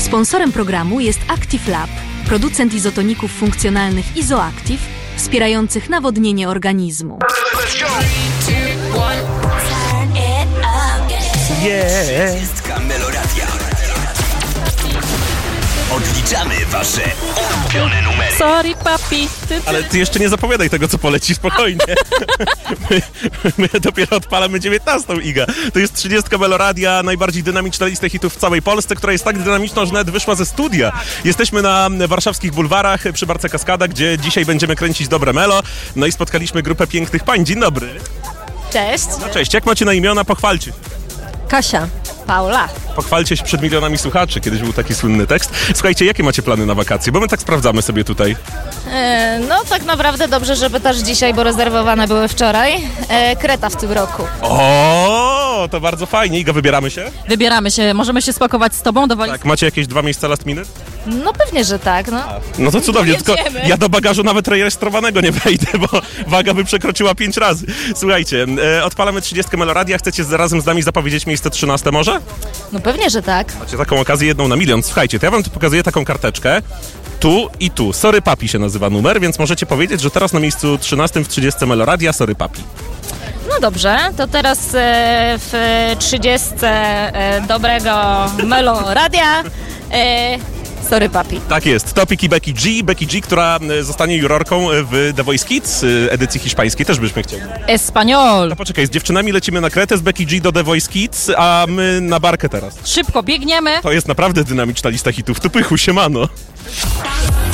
Sponsorem programu jest Active Lab, producent izotoników funkcjonalnych Izoactive, wspierających nawodnienie organizmu. Odliczamy wasze ulubione numery. Sorry, papi. Ale ty jeszcze nie zapowiadaj tego, co poleci, spokojnie. My dopiero odpalamy 19, Iga. To jest 30 Meloradia, najbardziej dynamiczna lista hitów w całej Polsce, która jest tak dynamiczna, że nawet wyszła ze studia. Jesteśmy na warszawskich bulwarach przy Barce Kaskada, gdzie dzisiaj będziemy kręcić dobre melo. No i spotkaliśmy grupę pięknych pań. Dzień dobry. Cześć. No cześć, jak macie na imiona? Pochwalcie. Kasia. Paula. Pochwalcie się przed milionami słuchaczy. Kiedyś był taki słynny tekst. Słuchajcie, jakie macie plany na wakacje? Bo my tak sprawdzamy sobie tutaj. No tak naprawdę dobrze, żeby też dzisiaj, bo rezerwowane były wczoraj. Kreta w tym roku. O, to bardzo fajnie. Iga, wybieramy się? Wybieramy się, możemy się spakować z tobą do walizki? Tak, macie jakieś 2 miejsca last minute? No pewnie, że tak, no. No to cudownie, tylko jedziemy. ja do bagażu nawet rejestrowanego nie wejdę, bo waga by przekroczyła 5 razy. Słuchajcie, odpalamy 30 Meloradia. Chcecie razem z nami zapowiedzieć miejsce 13 może? No pewnie, że tak. Macie taką okazję 1 na 1 000 000. Słuchajcie, to ja wam tu pokazuję taką karteczkę. Tu i tu. Sorry Papi się nazywa numer, więc możecie powiedzieć, że teraz na miejscu 13 w 30 Meloradia Sorry Papi. No dobrze, to teraz w 30 dobrego Meloradia Sorry, papi. Tak jest. Topik i Becky G. Becky G, która zostanie jurorką w The Voice Kids, edycji hiszpańskiej. Też byśmy chcieli. Espanol. No poczekaj, z dziewczynami lecimy na Kretę, z Becky G do The Voice Kids, a my na Barkę teraz. Szybko biegniemy. To jest naprawdę dynamiczna lista hitów. Tu pychu, siemano.